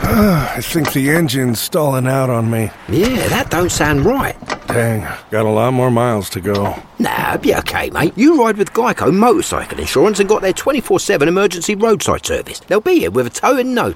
I think the engine's stalling out on me. Yeah, that don't sound right. Dang, got a lot more miles to go. Nah, be okay, mate. You ride with Geico Motorcycle Insurance and got their 24/7 emergency roadside service. They'll be here with a tow in no